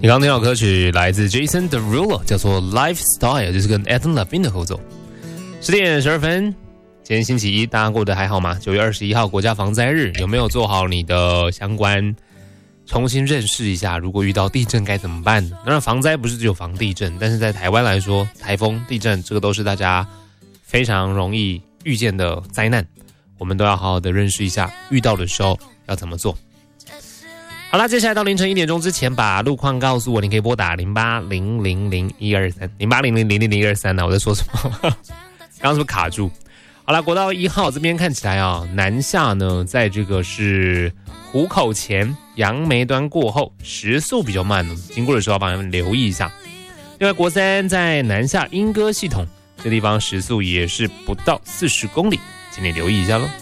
你刚刚听到歌曲来自 Jason Derulo， 叫做 Lifestyle， 就是跟 Adam Levine 的合作。10点12分，今天星期一，大家过得还好吗？9月21号国家防灾日，有没有做好你的相关重新认识一下？如果遇到地震该怎么办？当然，防灾不是只有防地震，但是在台湾来说，台风、地震这个都是大家非常容易遇见的灾难，我们都要好好的认识一下，遇到的时候要怎么做。好啦，接下来到凌晨1点钟之前，把路况告诉我，你可以拨打08000123，0800000123啊！我在说什么？刚刚是不是卡住？好啦，国道1号这边看起来啊，南下呢，在这个是湖口前杨梅端过后，时速比较慢呢，经过的时候要帮他们留意一下。另外，国3在南下莺歌系统这地方时速也是不到40公里，请你留意一下咯。